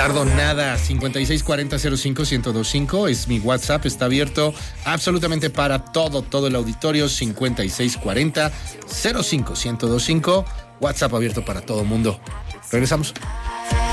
tardo nada. 5640-05-1025 es mi WhatsApp. Está abierto absolutamente para todo el auditorio. 5640-05-1025. WhatsApp abierto para todo mundo. Regresamos.